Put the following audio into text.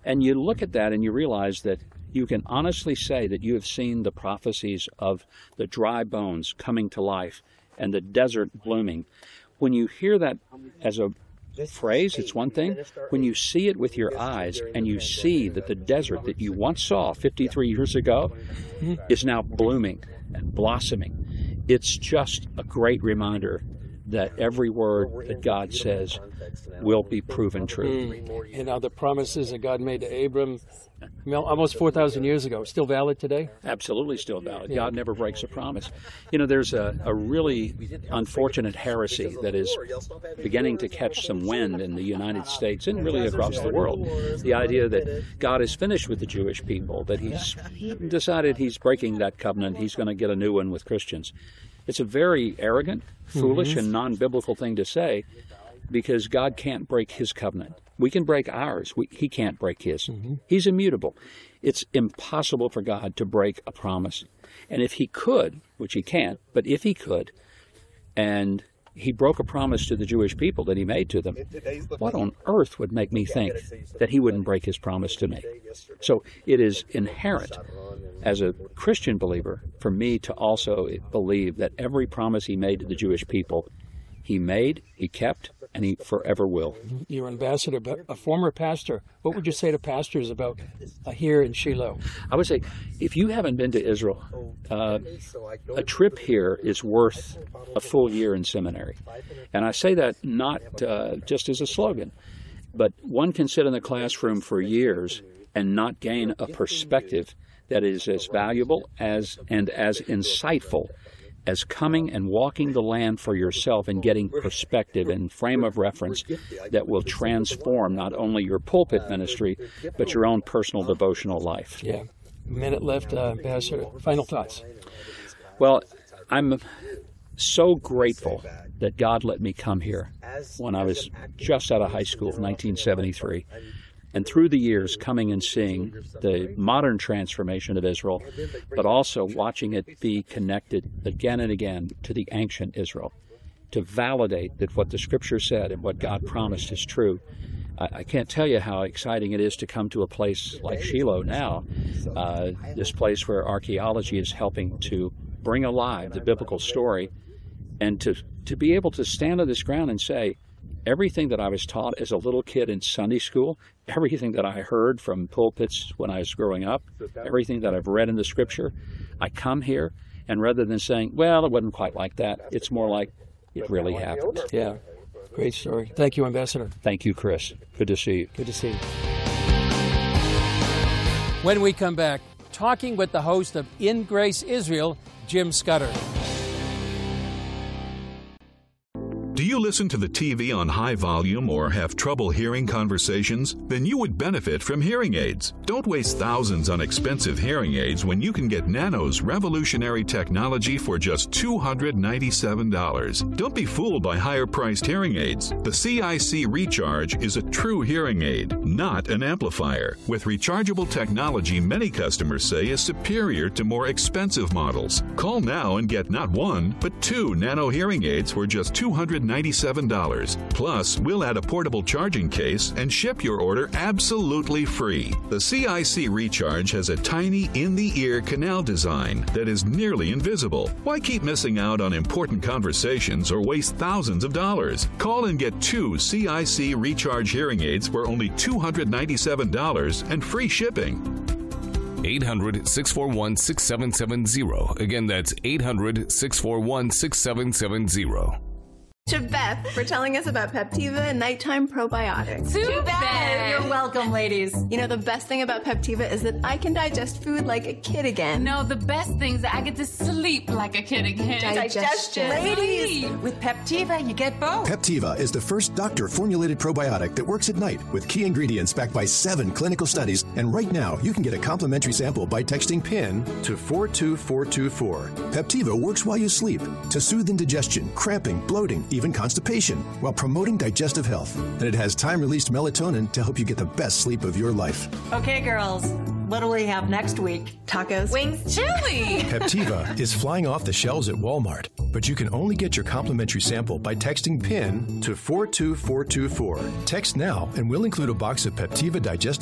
And you look at that and you realize that you can honestly say that you have seen the prophecies of the dry bones coming to life and the desert blooming. When you hear that as a phrase, it's one thing. When you see it with your eyes and you see that the desert that you once saw 53 years ago is now blooming and blossoming, it's just a great reminder that every word that God says will be proven true. And now the promises that God made to Abram almost 4,000 years ago, still valid today? Absolutely still valid. Yeah. God never breaks a promise. You know, there's a really unfortunate heresy that is beginning to catch some wind in the United States and really across the world. The idea that God is finished with the Jewish people, that he's decided he's breaking that covenant, he's going to get a new one with Christians. It's a very arrogant, foolish, and non-biblical thing to say, because God can't break his covenant. We can break ours. He can't break his. He's immutable. It's impossible for God to break a promise. And if he could, which he can't, but if he could, and he broke a promise to the Jewish people that he made to them, what on earth would make me think that he wouldn't break his promise to me? So it is inherent as a Christian believer for me to also believe that every promise he made to the Jewish people, he made, he kept, and he forever will. You're an ambassador, but a former pastor. What would you say to pastors about here in Shiloh? I would say, if you haven't been to Israel, a trip here is worth a full year in seminary. And I say that not just as a slogan, but one can sit in the classroom for years and not gain a perspective that is as valuable and as insightful as coming and walking the land for yourself and getting perspective and frame of reference that will transform not only your pulpit ministry, but your own personal devotional life. Yeah. A minute left, Ambassador. Final thoughts. Well, I'm so grateful that God let me come here when I was just out of high school in 1973. And through the years, coming and seeing the modern transformation of Israel, but also watching it be connected again and again to the ancient Israel, to validate that what the Scripture said and what God promised is true. I can't tell you how exciting it is to come to a place like Shiloh now, this place where archaeology is helping to bring alive the biblical story, and to be able to stand on this ground and say, everything that I was taught as a little kid in Sunday school, everything that I heard from pulpits when I was growing up, everything that I've read in the Scripture, I come here, and rather than saying, well, it wasn't quite like that, it's more like it really happened. Yeah, great story. Thank you, Ambassador. Thank you, Chris. Good to see you. Good to see you. When we come back, talking with the host of In Grace Israel, Jim Scudder. Do you listen to the TV on high volume or have trouble hearing conversations? Then you would benefit from hearing aids. Don't waste thousands on expensive hearing aids when you can get Nano's revolutionary technology for just $297. Don't be fooled by higher-priced hearing aids. The CIC Recharge is a true hearing aid, not an amplifier. With rechargeable technology many customers say is superior to more expensive models. Call now and get not one, but two Nano hearing aids for just $297. Plus, we'll add a portable charging case and ship your order absolutely free. The CIC Recharge has a tiny in-the-ear canal design that is nearly invisible. Why keep missing out on important conversations or waste thousands of dollars? Call and get two CIC Recharge hearing aids for only $297 and free shipping. 800-641-6770. Again, that's 800-641-6770. To Beth for telling us about Peptiva and nighttime probiotics. To Beth! You're welcome, ladies. You know, the best thing about Peptiva is that I can digest food like a kid again. No, the best thing is that I get to sleep like a kid again. Digestion. Ladies! With Peptiva, you get both. Peptiva is the first doctor-formulated probiotic that works at night with key ingredients backed by 7 clinical studies. And right now, you can get a complimentary sample by texting PIN to 42424. Peptiva works while you sleep to soothe indigestion, cramping, bloating, even constipation, while promoting digestive health. And it has time-released melatonin to help you get the best sleep of your life. Okay, girls, what do we have next week? Tacos. Wings. Chili. Peptiva is flying off the shelves at Walmart, but you can only get your complimentary sample by texting PIN to 42424. Text now, and we'll include a box of Peptiva digestive